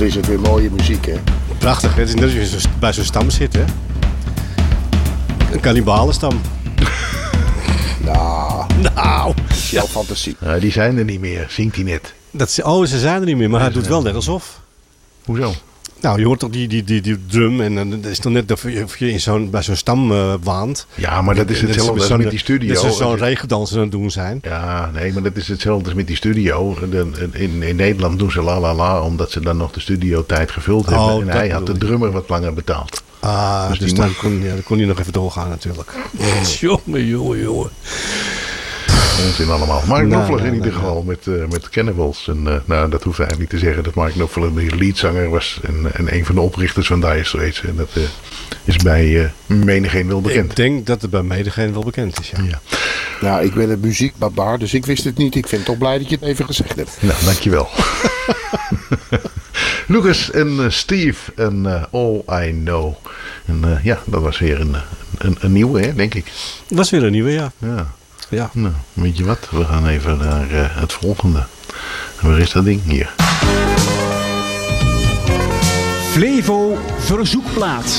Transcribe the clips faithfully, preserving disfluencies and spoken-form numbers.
is het weer mooie muziek, hè? Prachtig, hè? Het is net als je bij zo'n stam zit, hè? Een kannibalenstam. Nou, nou. Ja, fantasie. Uh, die zijn er niet meer, zingt hij net. Dat is, oh, ze zijn er niet meer, maar hij doet wel net alsof. Hoezo? Nou, je hoort toch die, die, die, die drum en dan is het toch net of je, of je in zo'n, bij zo'n stam uh, waant. Ja, maar dat is hetzelfde als met die studio. Dat ze zo'n regendans aan het doen zijn. Ja, nee, maar dat is hetzelfde als met die studio. In, in Nederland doen ze la la la, omdat ze dan nog de studiotijd gevuld hebben. Oh, en hij had de drummer wat langer betaald. Ah, dus, dus dan, moet... kon, ja, dan kon hij nog even doorgaan natuurlijk. Jongen, jongen, jongen. Onzin allemaal. Mark nou, Knopfler nou, in ieder nou, geval met, uh, met Cannibals. En uh, nou, dat hoeft eigenlijk niet te zeggen dat Mark Knopfler de leadzanger was. En, en een van de oprichters van Dire Straits. En dat uh, is bij uh, menigeen wel bekend. Ik denk dat het bij menigeen wel bekend is, ja. ja. Nou, ik ben een muziekbarbaar, dus ik wist het niet. Ik vind het toch blij dat je het even gezegd hebt. Nou, dankjewel. Lucas en uh, Steve en uh, All I Know. En uh, ja, dat was weer een, een, een nieuwe, hè, denk ik. Dat was weer een nieuwe, ja. Ja. Ja. Nou, weet je wat? We gaan even naar uh, het volgende. En waar is dat ding? Hier. Flevo verzoekplaat.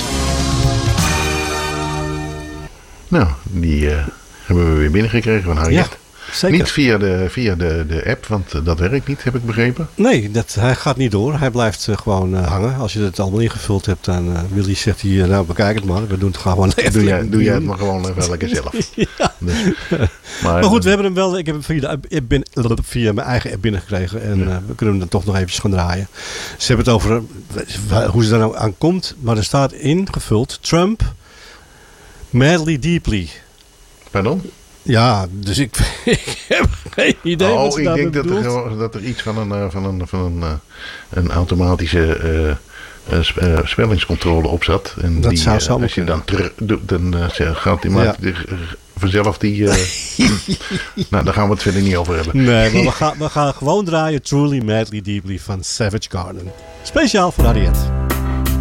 Nou, die uh, hebben we weer binnengekregen van Harriet. Ja, zeker. Niet via de, via de, de app, want uh, dat werkt niet, heb ik begrepen. Nee, dat, hij gaat niet door. Hij blijft uh, gewoon uh, hangen. Als je het allemaal ingevuld hebt, dan uh, Willy zegt hij, uh, nou bekijk het maar. We doen het gewoon even. Doe jij, doe jij het maar gewoon even lekker zelf. Ja. Dus, maar, maar goed, we hebben hem wel. Ik heb hem via, de app binnen, via mijn eigen app binnengekregen. En ja. uh, we kunnen hem dan toch nog eventjes gaan draaien. Ze hebben het over uh, hoe ze daar nou aan komt. Maar er staat ingevuld Trump, Madly Deeply. Pardon? Ja, dus ik, ik heb geen idee oh, wat ze ik denk dat er, dat er iets van een, van een, van een, een automatische uh, uh, spellingscontrole op zat. En dat die, zou uh, zo als je dan terug doet, dan uh, gaat hij maar ja. vanzelf die... Uh, nou, daar gaan we het verder niet over hebben. Nee, maar we gaan, we gaan gewoon draaien Truly Madly Deeply van Savage Garden. Speciaal voor Harriet.